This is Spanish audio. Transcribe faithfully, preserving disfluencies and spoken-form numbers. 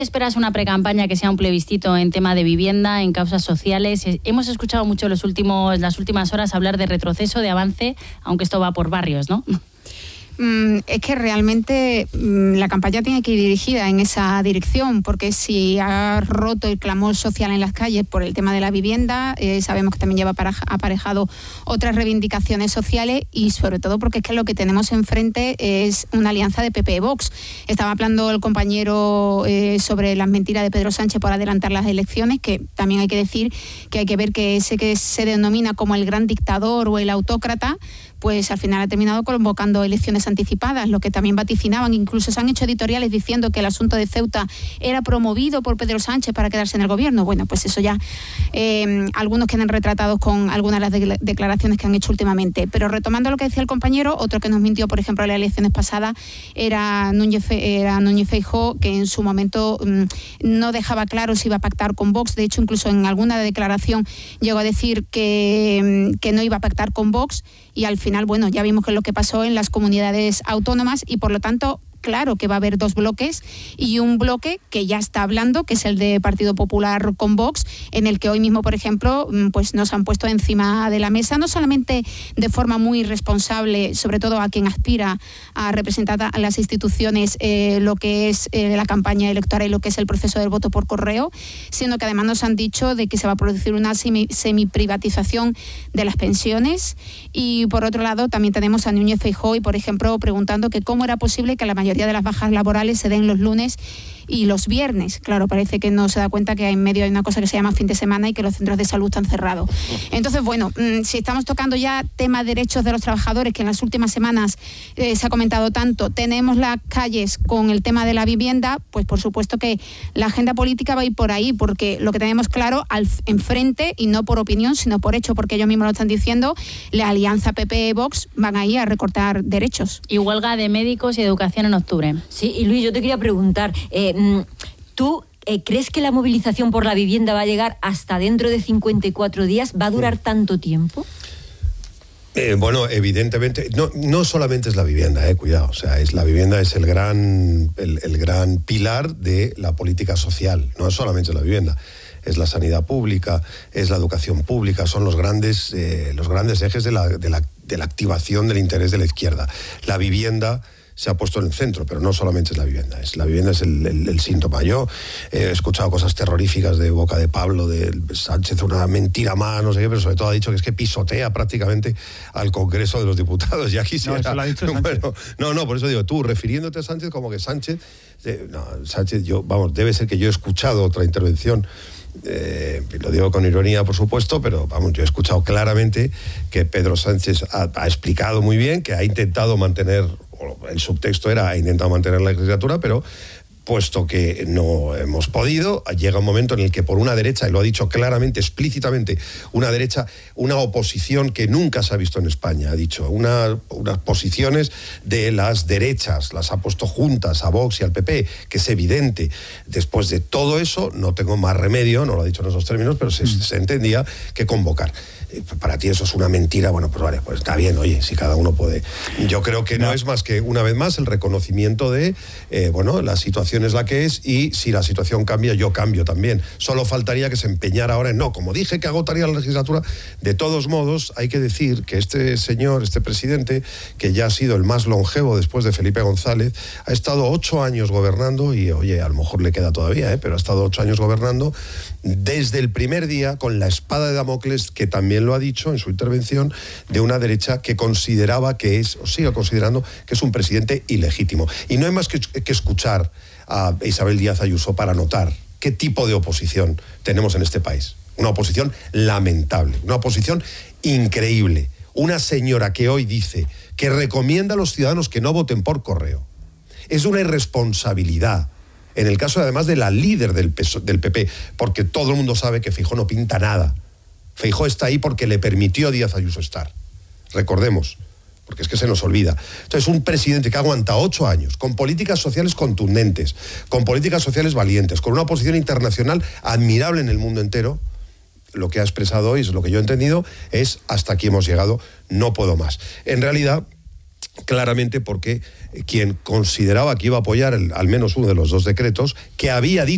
¿Esperas una precampaña que sea un plebiscito en tema de vivienda, en causas sociales? Hemos escuchado mucho los últimos, las últimas horas hablar de retroceso, de avance, aunque esto va por barrios, ¿no? Es que realmente la campaña tiene que ir dirigida en esa dirección, porque si ha roto el clamor social en las calles por el tema de la vivienda, eh, sabemos que también lleva aparejado otras reivindicaciones sociales, y sobre todo porque es que lo que tenemos enfrente es una alianza de P P y Vox. Estaba hablando el compañero eh, sobre las mentiras de Pedro Sánchez por adelantar las elecciones, que también hay que decir que hay que ver que ese que se denomina como el gran dictador o el autócrata, pues al final ha terminado convocando elecciones anticipadas, lo que también vaticinaban. Incluso se han hecho editoriales diciendo que el asunto de Ceuta era promovido por Pedro Sánchez para quedarse en el gobierno. Bueno, pues eso ya, eh, algunos quedan retratados con algunas de las de- declaraciones que han hecho últimamente. Pero retomando lo que decía el compañero, otro que nos mintió, por ejemplo, en las elecciones pasadas era Núñez, era Núñez Feijóo, que en su momento mmm, no dejaba claro si iba a pactar con Vox. De hecho, incluso en alguna declaración llegó a decir que, que no iba a pactar con Vox, y al final, bueno, ya vimos que es lo que pasó en las comunidades autónomas, y por lo tanto, claro que va a haber dos bloques, y un bloque que ya está hablando, que es el de Partido Popular con Vox, en el que hoy mismo, por ejemplo, pues nos han puesto encima de la mesa, no solamente de forma muy responsable, sobre todo a quien aspira a representar a las instituciones, eh, lo que es eh, la campaña electoral y lo que es el proceso del voto por correo, sino que además nos han dicho de que se va a producir una semi, semiprivatización de las pensiones. Y por otro lado también tenemos a Núñez Feijóo, y por ejemplo preguntando que cómo era posible que la mayoría de las bajas laborales se den los lunes y los viernes. Claro, parece que no se da cuenta que en medio hay una cosa que se llama fin de semana y que los centros de salud están cerrados. Entonces, bueno, si estamos tocando ya temas de derechos de los trabajadores, que en las últimas semanas eh, se ha comentado tanto, tenemos las calles con el tema de la vivienda, pues por supuesto que la agenda política va a ir por ahí, porque lo que tenemos claro al enfrente, y no por opinión, sino por hecho, porque ellos mismos lo están diciendo, la alianza P P y Vox van ahí a recortar derechos. Y huelga de médicos y educación en octubre. Sí, y Luis, yo te quería preguntar, eh, ¿tú eh, crees que la movilización por la vivienda va a llegar hasta dentro de cincuenta y cuatro días? ¿Va a durar tanto tiempo? Eh, bueno, evidentemente, no, no solamente es la vivienda, eh, cuidado, o sea, es la vivienda es el gran, el, el gran pilar de la política social, no solamente es la vivienda. Es la sanidad pública, es la educación pública, son los grandes, eh, los grandes ejes de la, de, la, de la activación del interés de la izquierda. La vivienda se ha puesto en el centro, pero no solamente es la vivienda, es la vivienda es el, el, el síntoma. Yo he escuchado cosas terroríficas de boca de Pablo, de Sánchez, una mentira más, no sé qué, pero sobre todo ha dicho que es que pisotea prácticamente al Congreso de los Diputados. Y aquí no, eso lo ha dicho Sánchez. Bueno, no, no, por eso digo, tú refiriéndote a Sánchez como que Sánchez, eh, no, Sánchez, yo, vamos, debe ser que yo he escuchado otra intervención. Eh, lo digo con ironía, por supuesto, pero vamos, yo he escuchado claramente que Pedro Sánchez ha, ha explicado muy bien que ha intentado mantener, el subtexto era ha intentado mantener la legislatura, pero puesto que no hemos podido, llega un momento en el que por una derecha, y lo ha dicho claramente, explícitamente, una derecha, una oposición que nunca se ha visto en España, ha dicho, una, unas posiciones de las derechas, las ha puesto juntas a Vox y al P P, que es evidente. Después de todo eso, no tengo más remedio, no lo ha dicho en esos términos, pero se, se entendía que convocar. Para ti eso es una mentira, bueno, pues vale, pues está bien, oye, si cada uno puede. Yo creo que no, no es más que, una vez más, el reconocimiento de, eh, bueno, la situación es la que es, y si la situación cambia, yo cambio también. Solo faltaría que se empeñara ahora en, no, como dije que agotaría la legislatura. De todos modos, hay que decir que este señor, este presidente, que ya ha sido el más longevo después de Felipe González, ha estado ocho años gobernando, y oye, a lo mejor le queda todavía, ¿eh? pero ha estado ocho años gobernando, desde el primer día, con la espada de Damocles, que también lo ha dicho en su intervención, de una derecha que consideraba que es, o sigue considerando, que es un presidente ilegítimo. Y no hay más que, que escuchar a Isabel Díaz Ayuso para notar qué tipo de oposición tenemos en este país. Una oposición lamentable, una oposición increíble. Una señora que hoy dice que recomienda a los ciudadanos que no voten por correo. Es una irresponsabilidad. En el caso, además, de la líder del P P, porque todo el mundo sabe que Feijóo no pinta nada. Feijóo está ahí porque le permitió Díaz Ayuso estar. Recordemos, porque es que se nos olvida. Entonces, un presidente que aguanta ocho años, con políticas sociales contundentes, con políticas sociales valientes, con una oposición internacional admirable en el mundo entero, lo que ha expresado hoy, es lo que yo he entendido, es hasta aquí hemos llegado, no puedo más. En realidad, claramente porque quien consideraba que iba a apoyar el, al menos uno de los dos decretos, que había dicho